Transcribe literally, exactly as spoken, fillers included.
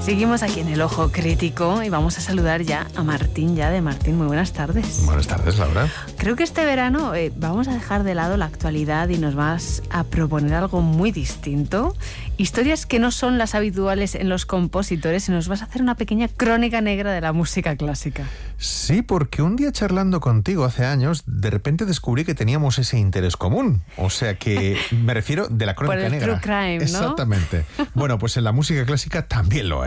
Seguimos aquí en El Ojo Crítico y vamos a saludar ya a Martín Yade. Martín, muy buenas tardes. Buenas tardes, Laura. Creo que este verano eh, vamos a dejar de lado la actualidad y nos vas a proponer algo muy distinto. Historias que no son las habituales en los compositores y nos vas a hacer una pequeña crónica negra de la música clásica. Sí, porque un día charlando contigo hace años, de repente descubrí que teníamos ese interés común. O sea que me refiero de la crónica Por el negra. true crime, ¿no? Exactamente. Bueno, pues en la música clásica también lo hay.